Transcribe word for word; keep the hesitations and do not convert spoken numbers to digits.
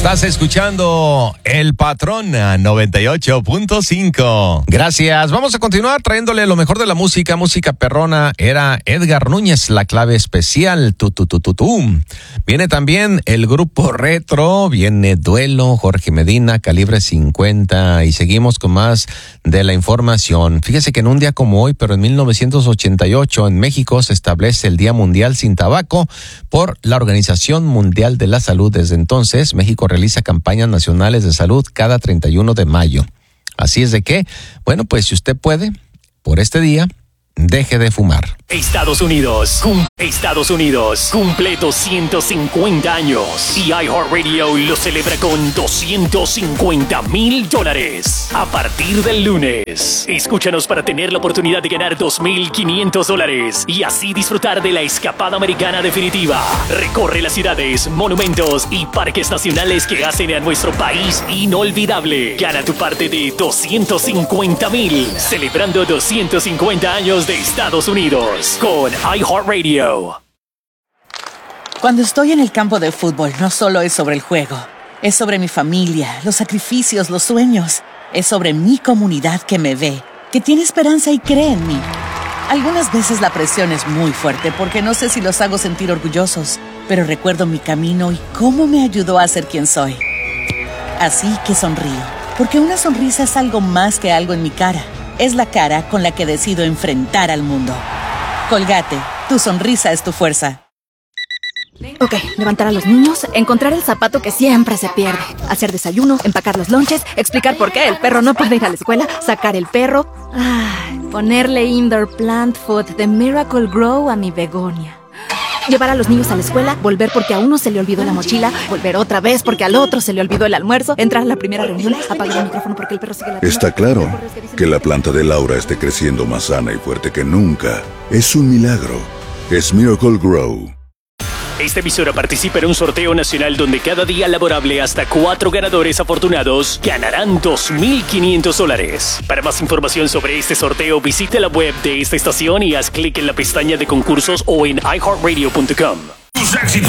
Estás escuchando El Patrón noventa y ocho punto cinco. Gracias. Vamos a continuar trayéndole lo mejor de la música, música perrona. Era Edgar Núñez, La Clave Especial. Tu, tu, tu, tu, tu. Viene también el grupo Retro, viene Duelo, Jorge Medina, Calibre cincuenta. Y seguimos con más de la información. Fíjese que en un día como hoy, pero en mil novecientos ochenta y ocho, en México se establece el Día Mundial sin Tabaco por la Organización Mundial de la Salud. Desde entonces, México realiza campañas nacionales de salud cada treinta y uno de mayo. Así es de que, bueno, pues si usted puede, por este día, deje de fumar. Estados Unidos, cum- Estados Unidos cumple doscientos cincuenta años y iHeartRadio lo celebra con doscientos cincuenta mil dólares a partir del lunes. Escúchanos para tener la oportunidad de ganar dos mil quinientos dólares y así disfrutar de la escapada americana definitiva. Recorre las ciudades, monumentos y parques nacionales que hacen a nuestro país inolvidable. Gana tu parte de doscientos cincuenta mil, celebrando doscientos cincuenta años de Estados Unidos con iHeartRadio. Cuando estoy en el campo de fútbol, no solo es sobre el juego. Es sobre mi familia, los sacrificios, los sueños. Es sobre mi comunidad que me ve, que tiene esperanza y cree en mí. Algunas veces la presión es muy fuerte porque no sé si los hago sentir orgullosos, pero recuerdo mi camino y cómo me ayudó a ser quien soy. Así que sonrío, porque una sonrisa es algo más que algo en mi cara. Es la cara con la que decido enfrentar al mundo. Colgate, tu sonrisa es tu fuerza. Ok, levantar a los niños, encontrar el zapato que siempre se pierde, hacer desayuno, empacar los lonches, explicar por qué el perro no puede ir a la escuela, sacar el perro, ay, ponerle indoor plant food de Miracle Grow a mi begonia. Llevar a los niños a la escuela, volver porque a uno se le olvidó la mochila, volver otra vez porque al otro se le olvidó el almuerzo, entrar a la primera reunión, apagar el micrófono porque el perro sigue la... Está claro que la planta de Laura esté creciendo más sana y fuerte que nunca. Es un milagro. Es Miracle Grow. Esta emisora participa en un sorteo nacional donde cada día laborable hasta cuatro ganadores afortunados ganarán dos mil quinientos dólares. Para más información sobre este sorteo, visite la web de esta estación y haz clic en la pestaña de concursos o en i heart radio punto com. Tus éxitos